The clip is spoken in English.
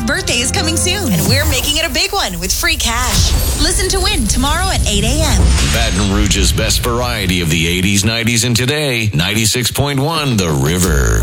birthday is coming soon, and we're making it a big one with free cash. Listen to Win tomorrow at 8 a.m. Baton Rouge's best variety of the 80s, 90s, and today. 96.1 The River.